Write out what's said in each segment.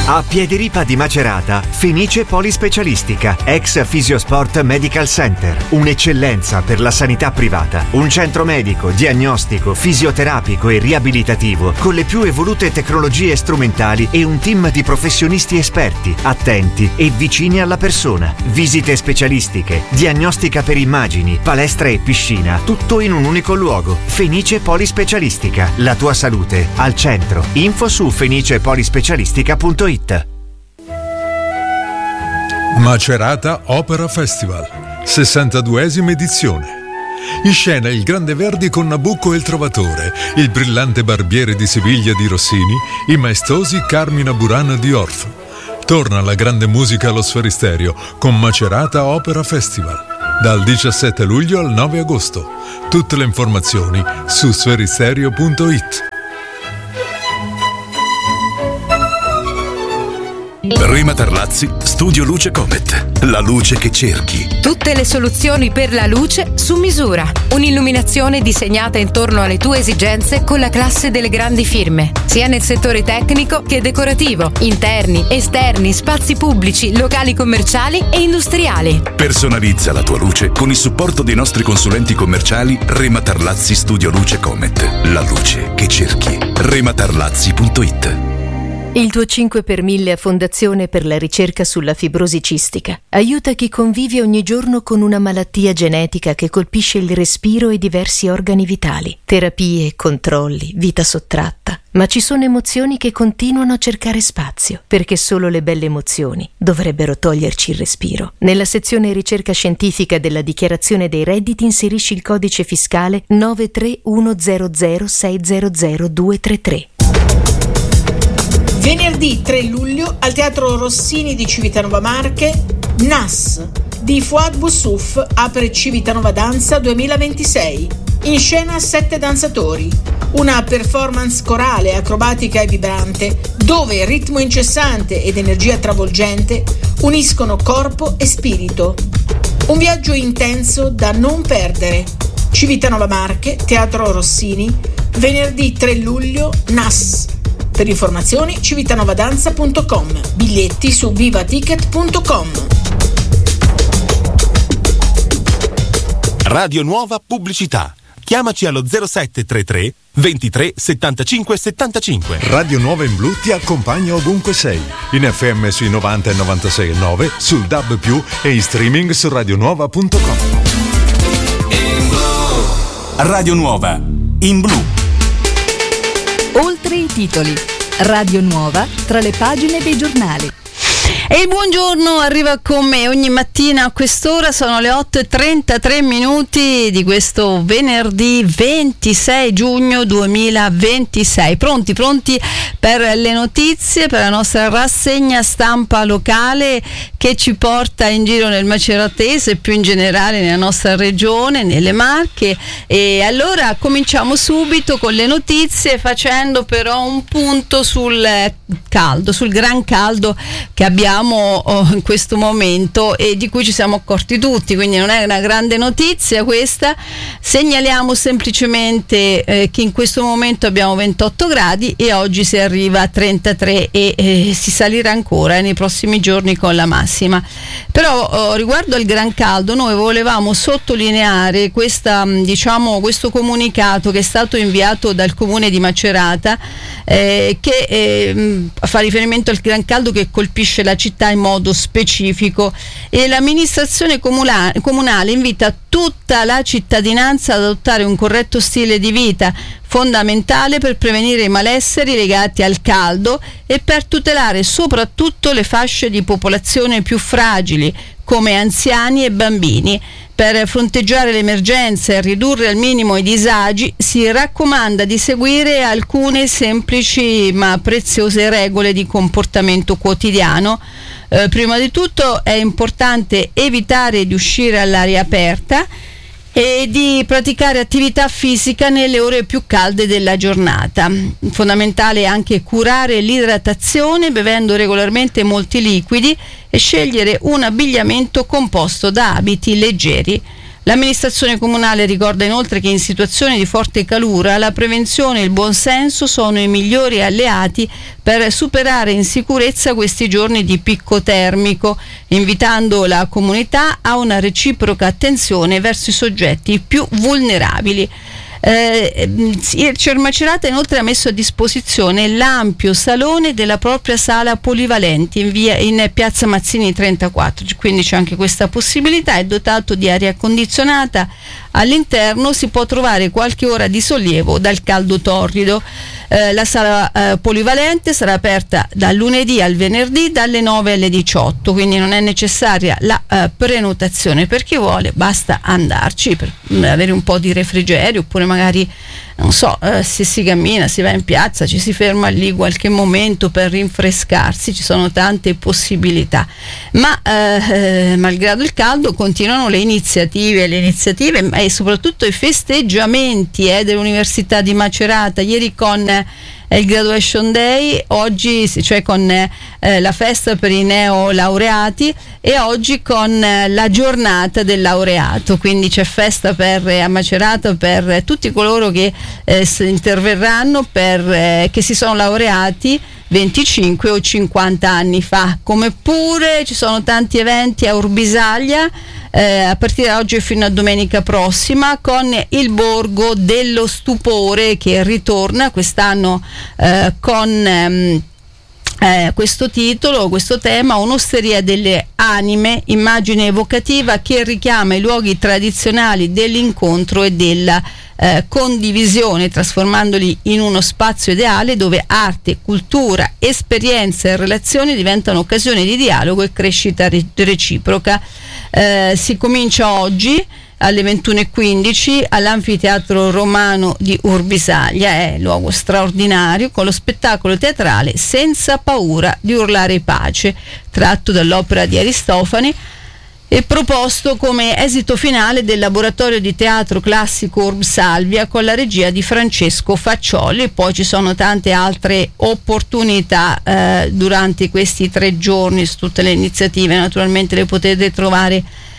A Piediripa di Macerata, Fenice Polispecialistica, ex Fisiosport Medical Center. Un'eccellenza per la sanità privata. Un centro medico, diagnostico, fisioterapico e riabilitativo con le più evolute tecnologie strumentali e un team di professionisti esperti, attenti e vicini alla persona. Visite specialistiche, diagnostica per immagini, palestra e piscina, tutto in un unico luogo. Fenice Polispecialistica. La tua salute al centro. Info su fenicepolispecialistica.it. Macerata Opera Festival, 62esima edizione. In scena il Grande Verdi con Nabucco e il Trovatore, il brillante Barbiere di Siviglia di Rossini, i maestosi Carmina Burana di Orff. Torna la grande musica allo Sferisterio con Macerata Opera Festival, dal 17 luglio al 9 agosto. Tutte le informazioni su sferisterio.it. Rema Tarlazzi, Studio Luce Comet. La luce che cerchi. Tutte le soluzioni per la luce su misura. Un'illuminazione disegnata intorno alle tue esigenze con la classe delle grandi firme, sia nel settore tecnico che decorativo, interni, esterni, spazi pubblici, locali commerciali e industriali. Personalizza la tua luce con il supporto dei nostri consulenti commerciali Rema Tarlazzi Studio Luce Comet. La luce che cerchi. rematarlazzi.it. Il tuo 5 per 1000 a Fondazione per la ricerca sulla fibrosi cistica aiuta chi convive ogni giorno con una malattia genetica che colpisce il respiro e diversi organi vitali. Terapie, controlli, vita sottratta. Ma ci sono emozioni che continuano a cercare spazio, perché solo le belle emozioni dovrebbero toglierci il respiro. Nella sezione ricerca scientifica della dichiarazione dei redditi inserisci il codice fiscale 93100600233. Venerdì 3 luglio al Teatro Rossini di Civitanova Marche, NAS di Fouad Boussouf apre Civitanova Danza 2026. In scena 7 danzatori, una performance corale, acrobatica e vibrante, dove ritmo incessante ed energia travolgente uniscono corpo e spirito. Un viaggio intenso da non perdere. Civitanova Marche, Teatro Rossini, venerdì 3 luglio, NAS. Per informazioni civitanovadanza.com, biglietti su vivaticket.com. Radio Nuova Pubblicità. Chiamaci allo 0733 23 75 75. Radio Nuova in Blu ti accompagna ovunque sei. In FM sui 90 e 96,9, sul DAB+, e in streaming su radionuova.com. Radio Nuova in Blu. Oltre i titoli. Radio Nuova tra le pagine dei giornali. E il buongiorno arriva con me ogni mattina a quest'ora, sono le 8:33 di questo venerdì 26 giugno 2026. Pronti per le notizie, per la nostra rassegna stampa locale che ci porta in giro nel Maceratese e più in generale nella nostra regione, nelle Marche. E allora cominciamo subito con le notizie, facendo però un punto sul gran caldo che abbiamo in questo momento e di cui ci siamo accorti tutti, quindi non è una grande notizia questa. Segnaliamo semplicemente che in questo momento abbiamo 28 gradi e oggi si arriva a 33 e si salirà ancora nei prossimi giorni con la massima. Però riguardo al gran caldo noi volevamo sottolineare questo comunicato che è stato inviato dal comune di Macerata che fa riferimento al gran caldo che colpisce la città in modo specifico, e l'amministrazione comunale invita tutta la cittadinanza ad adottare un corretto stile di vita, fondamentale per prevenire i malesseri legati al caldo e per tutelare soprattutto le fasce di popolazione più fragili come anziani e bambini. Per fronteggiare le emergenze e ridurre al minimo i disagi si raccomanda di seguire alcune semplici ma preziose regole di comportamento quotidiano. Prima di tutto è importante evitare di uscire all'aria aperta e di praticare attività fisica nelle ore più calde della giornata. Fondamentale è anche curare l'idratazione bevendo regolarmente molti liquidi e scegliere un abbigliamento composto da abiti leggeri. L'amministrazione comunale ricorda inoltre che in situazioni di forte calura la prevenzione e il buonsenso sono i migliori alleati per superare in sicurezza questi giorni di picco termico, invitando la comunità a una reciproca attenzione verso i soggetti più vulnerabili. Cermacerata inoltre ha messo a disposizione l'ampio salone della propria sala polivalenti in piazza Mazzini 34, quindi c'è anche questa possibilità. È dotato di aria condizionata, all'interno si può trovare qualche ora di sollievo dal caldo torrido. La sala polivalente sarà aperta dal lunedì al venerdì dalle 9 alle 18, quindi non è necessaria la prenotazione per chi vuole, basta andarci per avere un po' di refrigerio, oppure magari non so, se si cammina, si va in piazza, ci si ferma lì qualche momento per rinfrescarsi, ci sono tante possibilità, ma malgrado il caldo continuano le iniziative e soprattutto i festeggiamenti dell'Università di Macerata, ieri con il Graduation Day, oggi cioè con la festa per i neolaureati e oggi con la giornata del laureato, quindi c'è festa a Macerata per tutti coloro che interverranno che si sono laureati 25 o 50 anni fa, come pure ci sono tanti eventi a Urbisaglia a partire da oggi fino a domenica prossima, con il Borgo dello Stupore che ritorna quest'anno con questo titolo, questo tema, un'osteria delle anime, immagine evocativa che richiama i luoghi tradizionali dell'incontro e della condivisione, trasformandoli in uno spazio ideale dove arte, cultura, esperienza e relazioni diventano occasione di dialogo e crescita reciproca. Si comincia oggi alle 21:15 all'Anfiteatro Romano di Urbisaglia, è luogo straordinario, con lo spettacolo teatrale Senza paura di urlare pace, tratto dall'opera di Aristofane e proposto come esito finale del laboratorio di teatro classico Urbsalvia con la regia di Francesco Faccioli. Poi ci sono tante altre opportunità durante questi 3 giorni su tutte le iniziative, naturalmente le potete trovare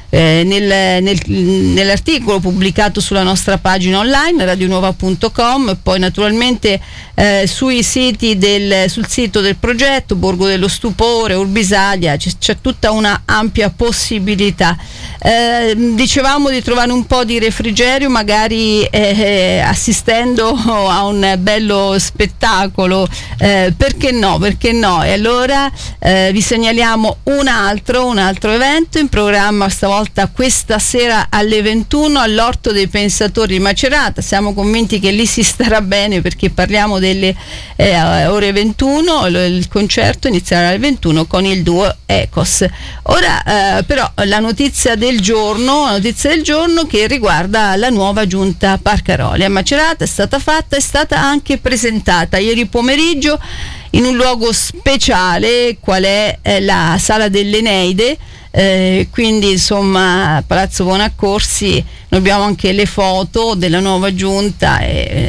nell'articolo pubblicato sulla nostra pagina online radionuova.com, e poi naturalmente sul sito del progetto Borgo dello Stupore, Urbisaglia, c'è tutta una ampia possibilità. Dicevamo di trovare un po' di refrigerio magari assistendo a un bello spettacolo, perché no? E allora vi segnaliamo un altro evento in programma stavolta questa sera alle 21 all'Orto dei Pensatori di Macerata. Siamo convinti che lì si starà bene perché parliamo delle ore 21, il concerto inizierà alle 21 con il duo Ecos. Ora però la notizia del giorno che riguarda la nuova giunta Parcaroli a Macerata è stata anche presentata ieri pomeriggio in un luogo speciale qual è la Sala dell'Eneide. Quindi insomma Palazzo Bonaccorsi, noi abbiamo anche le foto della nuova giunta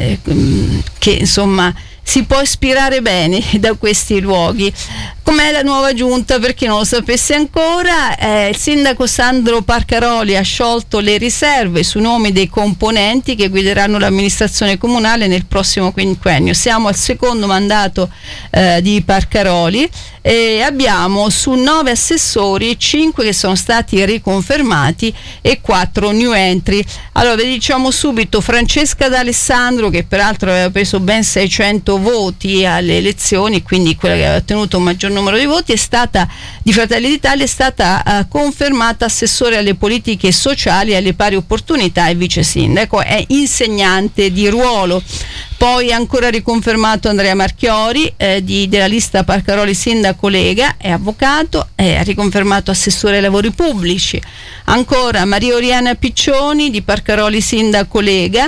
che insomma si può ispirare bene da questi luoghi. Com'è la nuova giunta? Per chi non lo sapesse ancora, il sindaco Sandro Parcaroli ha sciolto le riserve sui nomi dei componenti che guideranno l'amministrazione comunale nel prossimo quinquennio. Siamo al secondo mandato di Parcaroli e abbiamo su 9 assessori 5 che sono stati riconfermati e 4 new entry. Allora vi diciamo subito: Francesca D'Alessandro, che peraltro aveva preso ben 600 voti alle elezioni, quindi quella che aveva ottenuto un maggior numero di voti, di Fratelli d'Italia, è stata confermata assessore alle politiche sociali e alle pari opportunità e vice sindaco, è insegnante di ruolo. Poi ancora riconfermato Andrea Marchiori della lista Parcaroli Sindaco Lega, è avvocato, è riconfermato assessore ai lavori pubblici. Ancora Maria Oriana Piccioni di Parcaroli Sindaco Lega,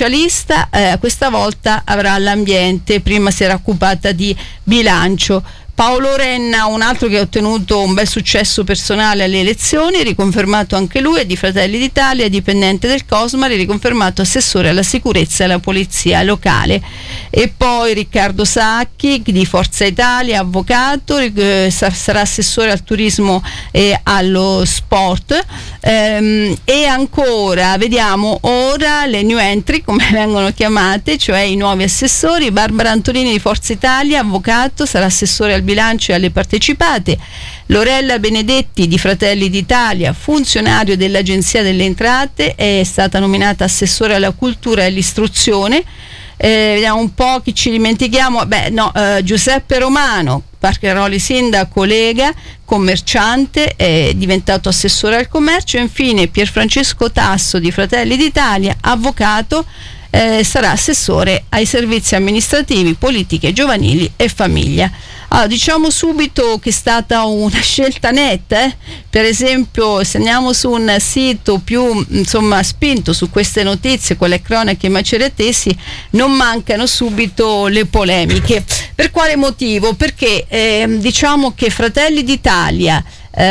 commercialista, questa volta avrà l'ambiente, prima si era occupata di bilancio. Paolo Renna, un altro che ha ottenuto un bel successo personale alle elezioni, riconfermato anche lui, è di Fratelli d'Italia, dipendente del Cosmare, riconfermato assessore alla sicurezza e alla polizia locale. E poi Riccardo Sacchi di Forza Italia, avvocato, sarà assessore al turismo e allo sport. E ancora vediamo ora le new entry, come vengono chiamate, cioè i nuovi assessori. Barbara Antonini di Forza Italia, avvocato, sarà assessore al bilancio e alle partecipate. Lorella Benedetti di Fratelli d'Italia, funzionario dell'Agenzia delle Entrate, è stata nominata assessore alla cultura e all'istruzione. Vediamo un po' chi ci dimentichiamo. Giuseppe Romano, Parcheroli sindaco Lega, commerciante, è diventato assessore al commercio. E infine Pierfrancesco Tasso di Fratelli d'Italia, avvocato, sarà assessore ai servizi amministrativi, politiche giovanili e famiglia. Allora, diciamo subito che è stata una scelta netta, per esempio se andiamo su un sito più spinto su queste notizie, con le cronache maceratesi, non mancano subito le polemiche. Per quale motivo? Perché diciamo che Fratelli d'Italia,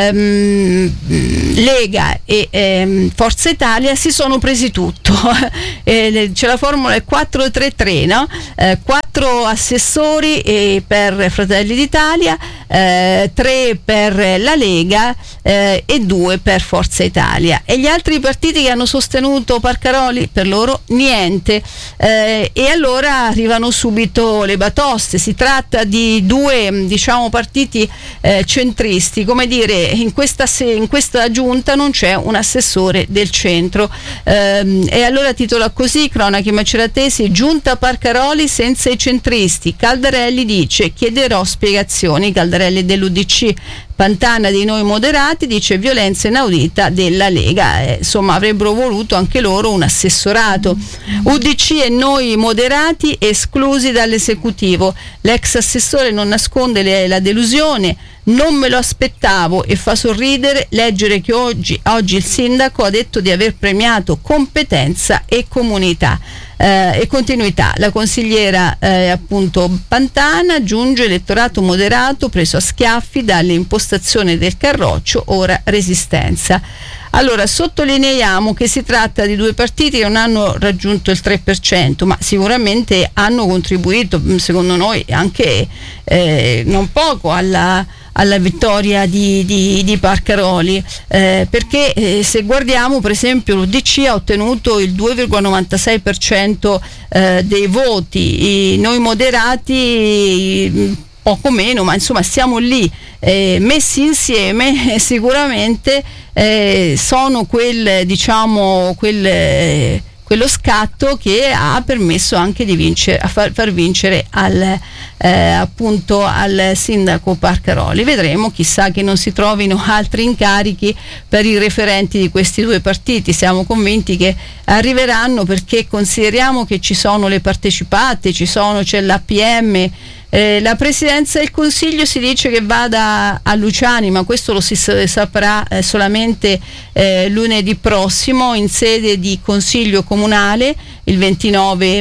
Lega e Forza Italia si sono presi tutto. C'è la formula 4-3-3, no? 4 assessori per Fratelli d'Italia, 3 per la Lega e 2 per Forza Italia. E gli altri partiti che hanno sostenuto Parcaroli, per loro niente. E allora arrivano subito le batoste. Si tratta di 2 partiti centristi, come dire, in questa giunta non c'è un assessore del centro, e allora titola così cronache maceratesi: giunta Parcaroli senza i centristi. Caldarelli dice chiederò spiegazioni, Caldarelli dell'UDC. Pantana di Noi Moderati dice violenza inaudita della Lega. Insomma, avrebbero voluto anche loro un assessorato. UDC e Noi Moderati esclusi dall'esecutivo. L'ex assessore non nasconde la delusione. Non me lo aspettavo, e fa sorridere leggere che oggi il sindaco ha detto di aver premiato competenza e comunità e continuità. La consigliera appunto Pantana aggiunge elettorato moderato preso a schiaffi dalle impostazioni del Carroccio, ora resistenza. Allora, sottolineiamo che si tratta di 2 partiti che non hanno raggiunto il 3%, ma sicuramente hanno contribuito, secondo noi, anche non poco alla vittoria di Parcaroli, perché se guardiamo, per esempio, l'UDC ha ottenuto il 2,96% dei voti, Noi Moderati poco meno, ma insomma siamo lì, messi insieme sicuramente sono quello scatto che ha permesso anche di vincere, far vincere appunto al sindaco Parcaroli. Vedremo, chissà che non si trovino altri incarichi per i referenti di questi 2 partiti. Siamo convinti che arriveranno, perché consideriamo che ci sono le partecipate, c'è l'APM. La presidenza del Consiglio si dice che vada a Luciani, ma questo lo si saprà solamente lunedì prossimo, in sede di Consiglio Comunale, il 29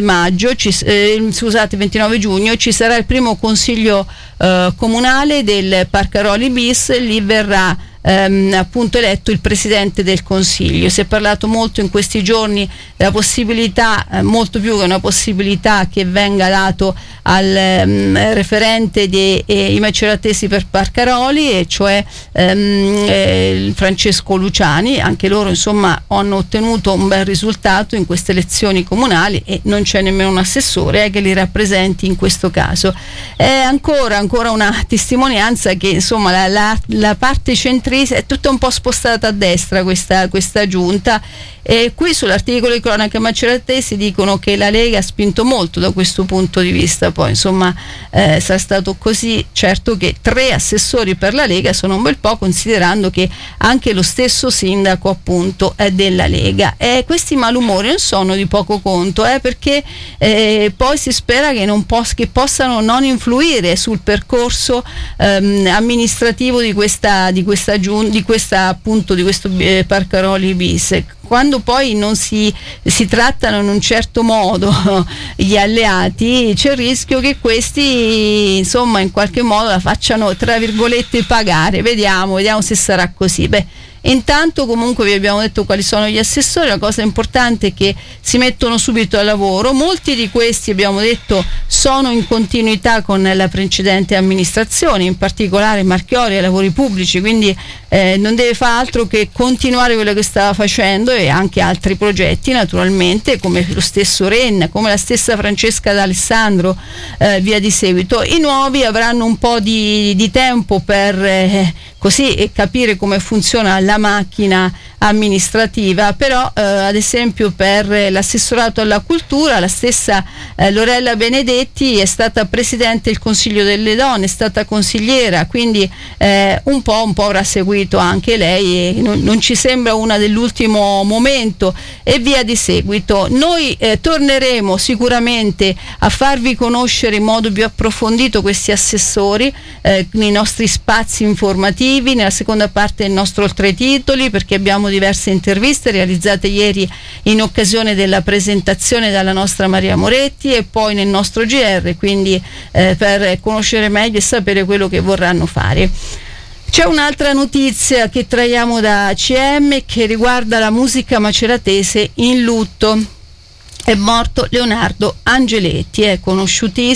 giugno ci sarà il primo Consiglio Comunale del Parcaroli bis. Lì verrà appunto eletto il Presidente del Consiglio. Si è parlato molto in questi giorni della possibilità, molto più che una possibilità, che venga dato al referente dei maceratesi per Parcaroli, e cioè Francesco Luciani. Anche loro insomma hanno ottenuto un bel risultato in queste elezioni comunali e non c'è nemmeno un assessore che li rappresenti in questo caso. È ancora una testimonianza che insomma la parte centrista è tutta un po' spostata a destra questa giunta. E qui sull'articolo di cronache maceratesi dicono che la Lega ha spinto molto da questo punto di vista. Poi insomma sarà stato così. Certo che 3 assessori per la Lega sono un bel po', considerando che anche lo stesso sindaco appunto è della Lega. E questi malumori non sono di poco conto, perché poi si spera che possano non influire sul percorso amministrativo di questo Parcaroli bis. Quando quando poi non si trattano in un certo modo gli alleati, c'è il rischio che questi insomma in qualche modo la facciano tra virgolette pagare. Vediamo se sarà così. Intanto comunque vi abbiamo detto quali sono gli assessori. La cosa importante è che si mettono subito al lavoro. Molti di questi, abbiamo detto, sono in continuità con la precedente amministrazione, in particolare Marchiori ai lavori pubblici, quindi non deve fare altro che continuare quello che stava facendo, e anche altri progetti naturalmente, come lo stesso Renna, come la stessa Francesca D'Alessandro, via di seguito. I nuovi avranno un po' di tempo per così capire come funziona la macchina amministrativa, però ad esempio per l'assessorato alla cultura la stessa Lorella Benedetti è stata presidente del Consiglio delle Donne, è stata consigliera, quindi un po' avrà seguito anche lei, e non ci sembra una dell'ultimo momento, e via di seguito. Noi torneremo sicuramente a farvi conoscere in modo più approfondito questi assessori nei nostri spazi informativi, nella seconda parte del nostro Oltretitoli, perché abbiamo diverse interviste realizzate ieri in occasione della presentazione dalla nostra Maria Moretti, e poi nel nostro GR, quindi per conoscere meglio e sapere quello che vorranno fare. C'è un'altra notizia che traiamo da ACM che riguarda la musica maceratese in lutto. È morto Leonardo Angeletti, è conosciutissimo.